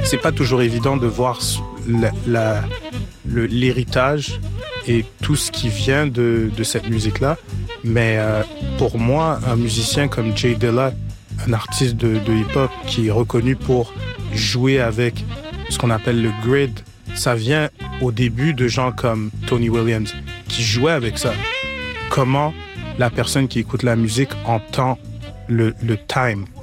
c'est pas toujours évident de voir l'héritage et tout ce qui vient de cette musique-là. Mais pour moi, un musicien comme Jay Dilla, un artiste de hip-hop qui est reconnu pour jouer avec ce qu'on appelle le grid, ça vient au début de gens comme Tony Williams qui jouaient avec ça. Comment la personne qui écoute la musique entend le time.